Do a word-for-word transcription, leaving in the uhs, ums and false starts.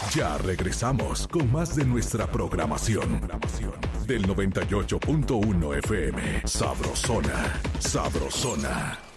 Ya regresamos con más de nuestra programación. Del noventa y ocho punto uno F M. Sabrosona, sabrosona.